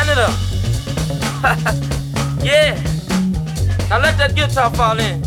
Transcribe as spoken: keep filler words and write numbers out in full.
Canada. Yeah. Now let that guitar fall in.